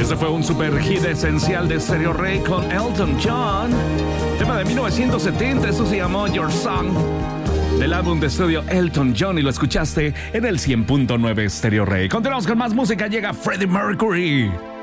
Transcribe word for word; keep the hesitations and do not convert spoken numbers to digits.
Ese fue un super hit esencial de Stereo Rey con Elton John. Tema de mil novecientos setenta, eso se llamó Your Song, del álbum de estudio Elton John, y lo escuchaste en el cien punto nueve Stereo Rey. Continuamos con más música, llega Freddie Mercury.